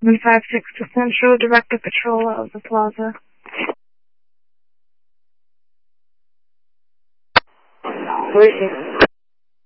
756 to Central, Director Patrol of the Plaza. Wait.